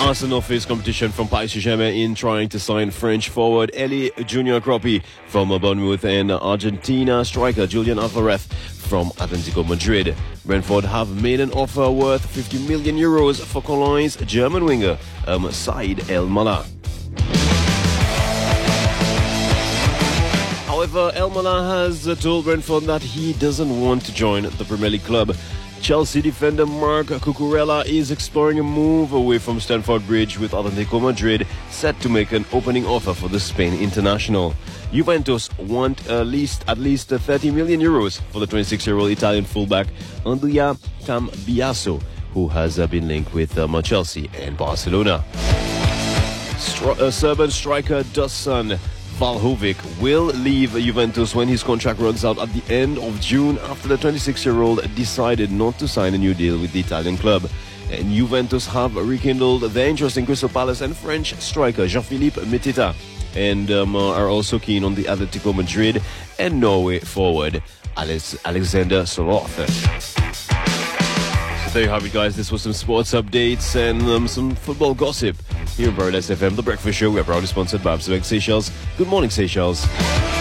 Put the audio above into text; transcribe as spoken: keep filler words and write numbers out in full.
Arsenal face competition from Paris Saint-Germain in trying to sign French forward Elie Junior Kroppi from Bournemouth and Argentina striker Julian Alvarez from Atletico Madrid. Brentford have made an offer worth fifty million euros for Cologne's German winger um, Said El Mala. However, El Mala has uh, told Brentford that he doesn't want to join the Premier League club. Chelsea defender Marc Cucurella is exploring a move away from Stamford Bridge, with Atletico Madrid set to make an opening offer for the Spain international. Juventus want at least at least thirty million euros for the twenty-six-year-old Italian fullback Andrea Cambiaso, who has uh, been linked with um, Chelsea and Barcelona. Stri- uh, Serbian striker Dusan Vlahovic will leave Juventus when his contract runs out at the end of June, after the twenty-six-year-old decided not to sign a new deal with the Italian club. And Juventus have rekindled their interest in Crystal Palace and French striker Jean-Philippe Mateta, and um, are also keen on the Atletico Madrid and Norway forward Alex- Alexander Soroth. So there you have it, guys. This was some sports updates and um, some football gossip here on Paradise F M, The Breakfast Show. We are proudly sponsored by Absolute Seychelles. Good morning, Seychelles.